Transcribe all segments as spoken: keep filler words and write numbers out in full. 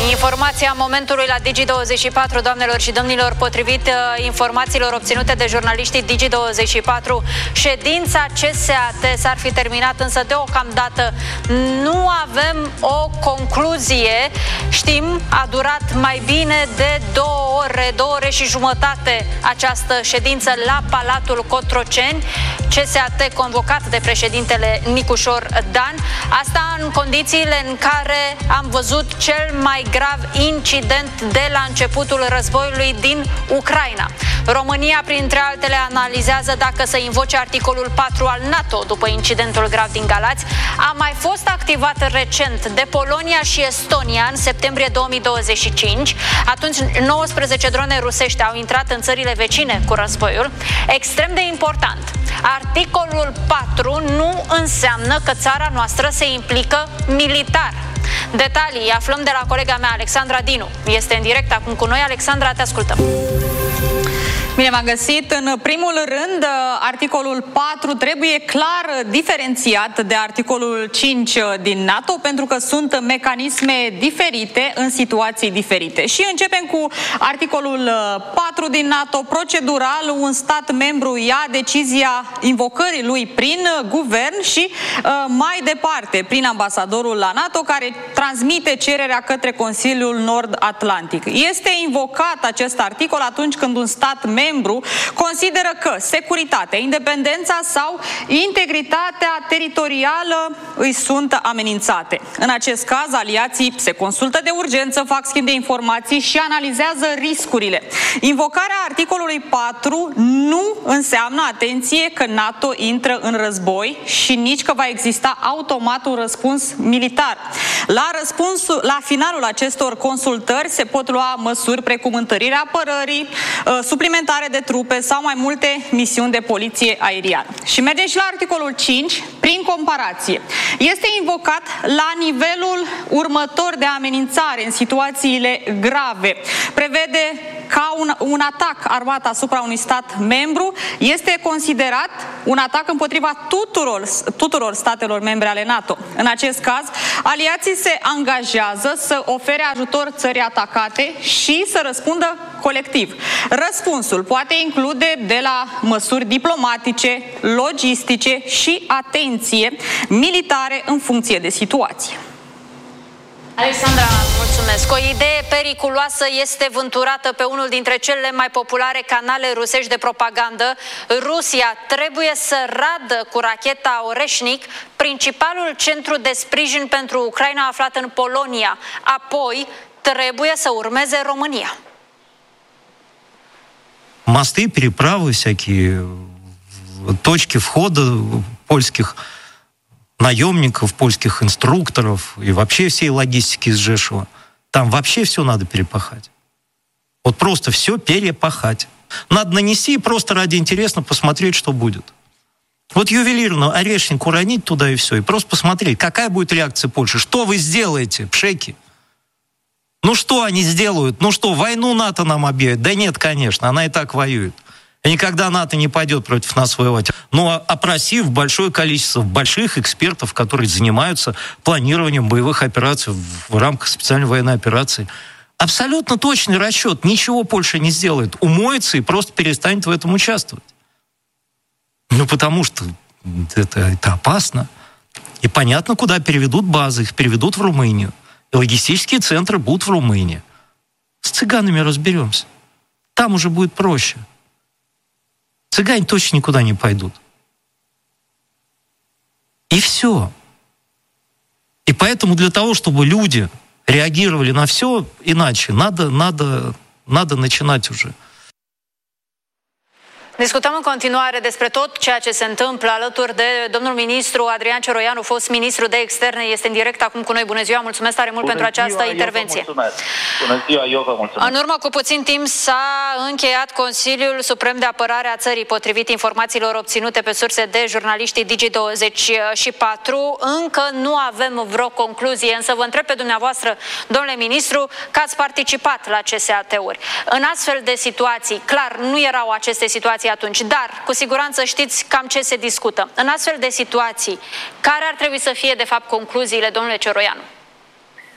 Informația momentului la Digi douăzeci și patru, doamnelor și domnilor, potrivit uh, informațiilor obținute de jurnaliștii Digi douăzeci și patru, ședința C S A T s-ar fi terminat, însă deocamdată nu avem o concluzie. Știm, a durat mai bine de două ore, două ore și jumătate această ședință la Palatul Cotroceni, C S A T convocat de președintele Nicușor Dan. Asta în condițiile în care am văzut cel mai grav incident de la începutul războiului din Ucraina. România, printre altele, analizează dacă să invoce articolul patru al NATO după incidentul grav din Galați. A mai fost activat recent de Polonia și Estonia în septembrie două mii douăzeci și cinci. Atunci nouăsprezece drone rusești au intrat în țările vecine cu războiul. Extrem de important, articolul patru nu înseamnă că țara noastră se implică militar. Detalii aflăm de la colega mea, Alexandra Dinu. Este în direct acum cu noi. Alexandra, te ascultăm. Bine v-am găsit. În primul rând, articolul patru trebuie clar diferențiat de articolul cinci din NATO, pentru că sunt mecanisme diferite în situații diferite. Și începem cu articolul patru din NATO. Procedural, un stat membru ia decizia invocării lui prin guvern și mai departe prin ambasadorul la NATO, care transmite cererea către Consiliul Nord-Atlantic. Este invocat acest articol atunci când un stat membru membru consideră că securitatea, independența sau integritatea teritorială îi sunt amenințate. În acest caz, aliații se consultă de urgență, fac schimb de informații și analizează riscurile. Invocarea articolului patru nu înseamnă, atenție, că NATO intră în război și nici că va exista automat un răspuns militar. La răspunsul, la finalul acestor consultări se pot lua măsuri precum întărirea apărării, suplimentare de trupe sau mai multe misiuni de poliție aeriană. Și mergem și la articolul cinci, prin comparație. Este invocat la nivelul următor de amenințare în situațiile grave. Prevede ca un, un atac armat asupra unui stat membru este considerat un atac împotriva tuturor, tuturor statelor membre ale NATO. În acest caz, aliații se angajează să ofere ajutor țării atacate și să răspundă colectiv. Răspunsul poate include de la măsuri diplomatice, logistice și, atenție, militare în funcție de situație. Alexandra, mulțumesc. O idee periculoasă este vânturată pe unul dintre cele mai populare canale rusești de propagandă. Rusia trebuie să radă cu racheta Oreșnic principalul centru de sprijin pentru Ucraina aflat în Polonia. Apoi trebuie să urmeze România. Мосты, переправы, всякие точки входа польских наемников, польских инструкторов и вообще всей логистики из Жешева. Там вообще все надо перепахать. Вот просто все перепахать. Надо нанести и просто ради интересно посмотреть, что будет. Вот ювелирно Орешник уронить туда и все, и просто посмотреть, какая будет реакция Польши. Что вы сделаете, пшеки? Ну что они сделают? Ну что, войну НАТО нам объявят? Да нет, конечно, она и так воюет. И никогда НАТО не пойдет против нас воевать. Но опросив большое количество больших экспертов, которые занимаются планированием боевых операций в рамках специальной военной операции, абсолютно точный расчет. Ничего Польша не сделает. Умоется и просто перестанет в этом участвовать. Ну, потому что это, это опасно. И понятно, куда переведут базы. Их переведут в Румынию. И логистические центры будут в Румынии. С цыганами разберемся. Там уже будет проще. Цыгане точно никуда не пойдут. И все. И поэтому для того, чтобы люди реагировали на все иначе, надо, надо, надо начинать уже. Discutăm în continuare despre tot ceea ce se întâmplă alături de domnul ministru Adrian Cioroianu, fost ministru de externe. Este în direct acum cu noi. Bună ziua, mulțumesc tare mult Bună pentru ziua, această intervenție. Bună ziua, eu vă mulțumesc. În urmă cu puțin timp s-a încheiat Consiliul Suprem de Apărare a țării, potrivit informațiilor obținute pe surse de jurnaliștii Digi douăzeci și patru. Încă nu avem vreo concluzie, însă vă întreb pe dumneavoastră, domnule ministru, că ați participat la C S A T-uri. În astfel de situații, clar, nu erau aceste situații atunci, dar cu siguranță știți cam ce se discută. În astfel de situații, care ar trebui să fie de fapt concluziile, domnule Cioroianu?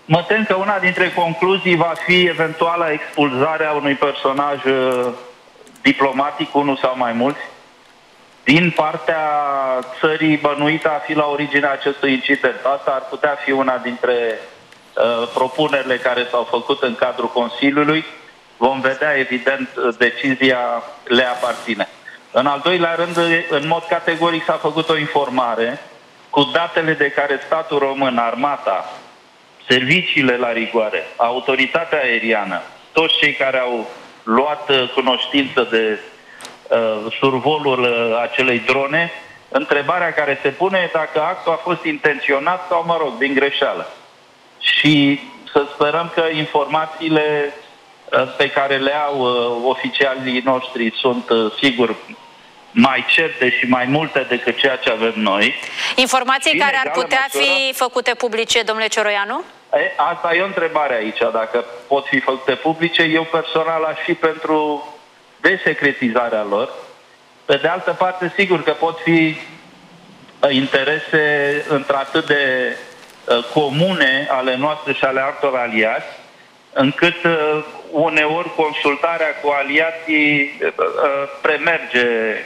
Mă tem că una dintre concluzii va fi eventuala expulzare a unui personaj diplomatic, unul sau mai mulți, din partea țării bănuită a fi la originea acestui incident. Asta ar putea fi una dintre uh, propunerile care s-au făcut în cadrul Consiliului. Vom vedea, evident, decizia le aparține. În al doilea rând, în mod categoric s-a făcut o informare cu datele de care statul român, armata, serviciile la rigoare, autoritatea aeriană, toți cei care au luat cunoștință de uh, survolul uh, acelei drone, întrebarea care se pune e dacă actul a fost intenționat sau, mă rog, din greșeală. Și să sperăm că informațiile uh, pe care le au uh, oficialii noștri sunt, uh, sigur, mai certe și mai multe decât ceea ce avem noi. Informații care ar putea măsură, fi făcute publice, domnule Cioroianu? E, asta e o întrebare aici, dacă pot fi făcute publice. Eu personal aș fi pentru desecretizarea lor. Pe de altă parte, sigur că pot fi interese într-atât de uh, comune ale noastre și ale altor aliați, încât uh, uneori consultarea cu aliații uh, premerge,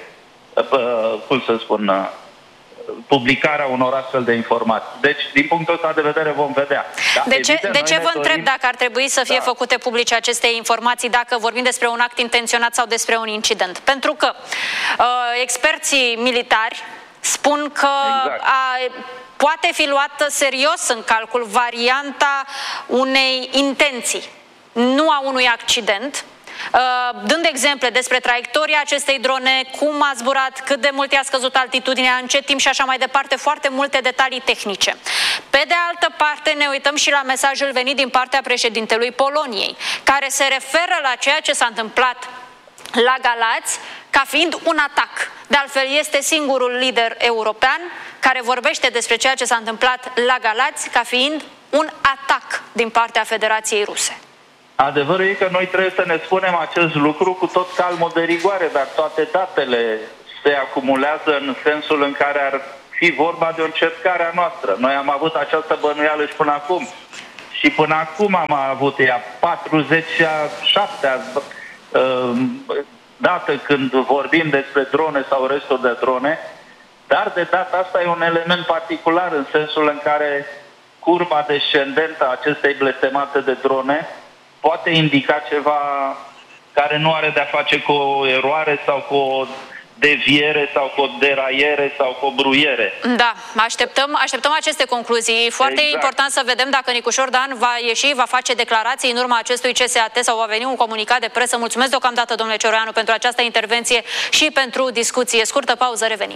uh, cum să spun, uh, publicarea unor astfel de informații. Deci, din punctul ăsta de vedere, vom vedea. Da, de ce, evident, de ce vă dorim... întreb dacă ar trebui să fie da. făcute publice aceste informații, dacă vorbim despre un act intenționat sau despre un incident? Pentru că uh, experții militari spun că exact. a, poate fi luată serios în calcul varianta unei intenții, nu a unui accident, dând exemple despre traiectoria acestei drone, cum a zburat, cât de mult i-a scăzut altitudinea, în ce timp și așa mai departe, foarte multe detalii tehnice. Pe de altă parte, ne uităm și la mesajul venit din partea președintelui Poloniei, care se referă la ceea ce s-a întâmplat la Galați ca fiind un atac. De altfel, este singurul lider european care vorbește despre ceea ce s-a întâmplat la Galați ca fiind un atac din partea Federației Ruse. Adevărul e că noi trebuie să ne spunem acest lucru cu tot calmul de rigoare, dar toate datele se acumulează în sensul în care ar fi vorba de o încercare a noastră. Noi am avut această bănuială și până acum. Și până acum am avut ea patruzeci și șaptea uh, dată când vorbim despre drone sau restul de drone, dar de data asta e un element particular în sensul în care curba descendentă a acestei blestemate de drone poate indica ceva care nu are de-a face cu o eroare sau cu o deviere sau cu o deraiere sau cu o bruiere. Da, așteptăm, așteptăm aceste concluzii. Foarte exact. important să vedem dacă Nicușor Dan va ieși, va face declarații în urma acestui C S A T sau va veni un comunicat de presă. Mulțumesc deocamdată, domnule Cioroianu, pentru această intervenție și pentru discuție. Scurtă pauză, revenim.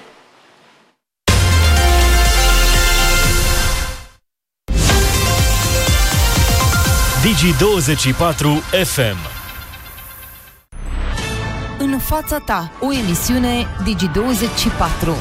Digi douăzeci și patru F M. În fața ta, o emisiune Digi douăzeci și patru.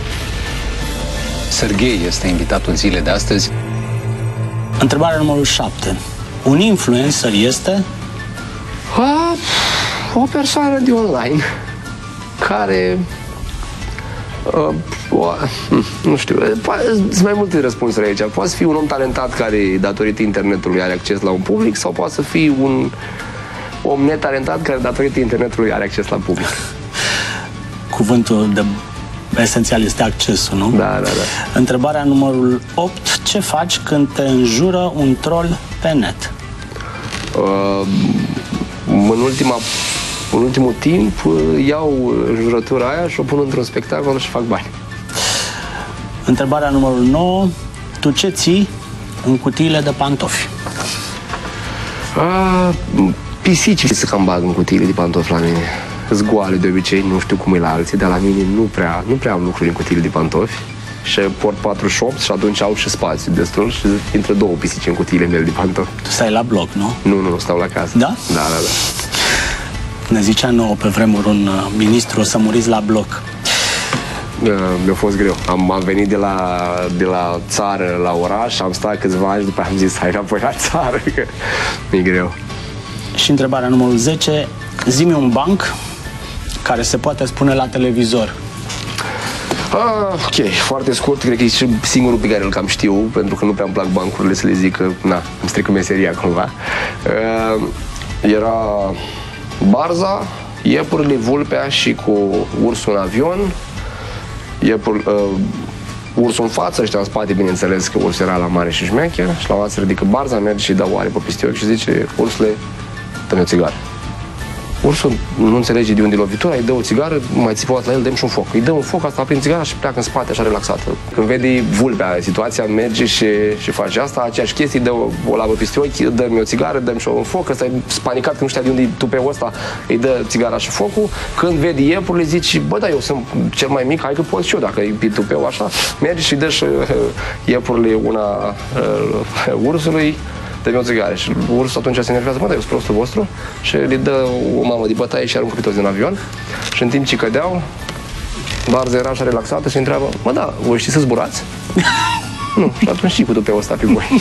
Serghei este invitatul zilei de astăzi. Întrebarea numărul șapte. Un influencer este? A, o persoană de online care... Uh, o, nu știu, sunt mai multe răspunsuri aici. Poate fi un om talentat care, datorită internetului, are acces la un public, sau poate să fie un om netalentat care, datorită internetului, are acces la public. Cuvântul de esențial este accesul, nu? Da, da, da. Întrebarea numărul opt. Ce faci când te înjură un troll pe net? Uh, în ultima În ultimul timp iau înjurătura aia și o pun într-un spectacol și fac bani. Întrebarea numărul nouă. Tu ce ții în cutiile de pantofi? A, pisicii se cam bag în cutiile de pantofi la mine. Zgoale de obicei, nu știu cum e la alții, dar la mine nu prea, nu prea am lucruri în cutiile de pantofi. Și port patruzeci și opt și atunci au și spațiu destul și intră două pisici în cutiile mele de pantofi. Tu stai la bloc, nu? Nu, nu, stau la casă. Da? Da, da, da. Ne zicea nouă pe vremuri un uh, ministru, o să muriți la bloc. Uh, mi-a fost greu. Am, am venit de la, de la țară la oraș, am stat câțiva ani și după am zis hai înapoi la țară, că e greu. Și întrebarea numărul zece. Zi-mi un banc care se poate spune la televizor. Ah, ok, foarte scurt, cred că e și singurul pe care îl cam știu, pentru că nu prea îmi plac bancurile să le zic că, na, îmi strică meseria cumva. Uh, era Barza, iepurile, vulpea și cu ursul în avion, iepul, uh, ursul în față, ăștia în spate, bineînțeles că ursul era la mare și șmecher, și la un se ridică Barza, merge și dă oare pe pistioc și zice: ursule, dă-mi o țigară. Ursul nu înțelege de unde e lovitura, îi dă o țigară, mai țipă la el, dăm și un foc. Îi dă un foc, asta aprinde țigara și pleacă în spate, așa relaxată. Când vede vulpea situația, merge și, și face asta, aceeași chestie, dă o, o labă peste ochi, dă-mi o țigară, dăm și un foc, ăsta e spanicat, că nu știa de unde e tupeul ăsta, îi dă țigara și focul. Când vede iepurile, zice: bă, da, eu sunt cel mai mic, hai că pot și eu, dacă e tupeu așa. Merge și dă și uh, iepurile una uh, ursului, dă-mi o țigară. Și ursul atunci se enervează: mă, dar eu sunt prostul vostru? Și le dă o mamă de bătaie și aruncă pe toți din avion. Și în timp ce cădeau, Barza era așa relaxată și întreabă: mă, da, voi știți să zburați? Nu, și atunci și cu tupeul ăsta pe voi.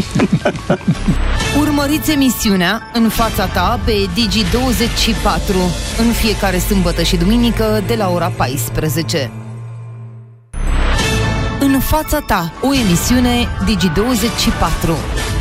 Urmăriți emisiunea În fața ta pe Digi douăzeci și patru în fiecare sâmbătă și duminică de la ora paisprezece. În fața ta, o emisiune Digi douăzeci și patru.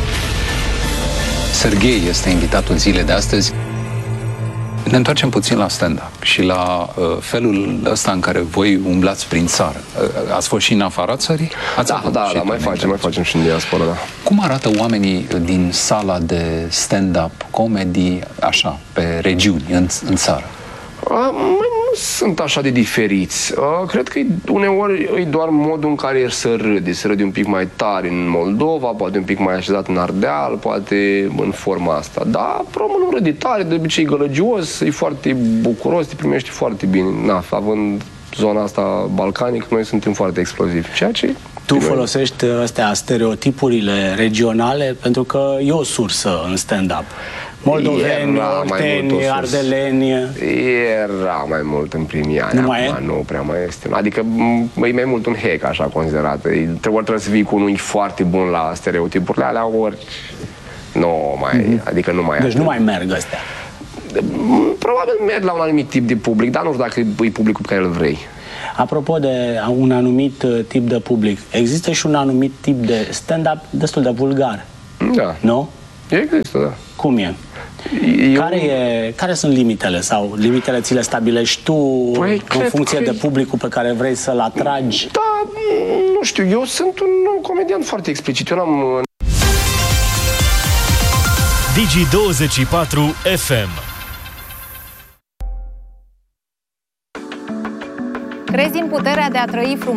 Serghei este invitatul zilei de astăzi. Ne întoarcem puțin la stand-up și la uh, felul ăsta în care voi umblați prin țară. Uh, ați fost și în afara țării? Ați Da, da, da, mai facem, mai facem și în diaspora, da. Cum arată oamenii din sala de stand-up, comedy, așa, pe regiuni, în, în țară? A, nu sunt așa de diferiți. A, cred că uneori e doar modul în care să râde. Să râde un pic mai tare în Moldova, poate un pic mai așezat în Ardeal, poate în forma asta. Dar românul râde tare, de obicei gălăgios, e foarte bucuros, te primește foarte bine. Na, având zona asta balcanică, noi suntem foarte explozivi. Ceea ce tu folosești astea, stereotipurile regionale, pentru că e o sursă în stand-up. Moldoveni, olteni, ardeleni. Era mai mult în primii ani. Nu mai e? Nu prea mai este. Adică e mai mult un hack, așa considerat. Trebuie, trebuie să vii cu un unghi foarte bun la stereotipurile alea, ori nu mai, mm-hmm. adică nu mai Deci nu mai merg astea. Probabil merg la un anumit tip de public, dar nu știu dacă e publicul pe care îl vrei. Apropo de un anumit tip de public, există și un anumit tip de stand-up destul de vulgar. Da. Nu? Există, da. Cum e? Eu... Care, e, care sunt limitele? Sau limitele ți le stabilești tu păi, în funcție de publicul pe care vrei să-l atragi? Da, nu știu, eu sunt un comedian foarte explicit. Eu n-am... Digi douăzeci și patru F M. Crezi în puterea de a trăi frumos?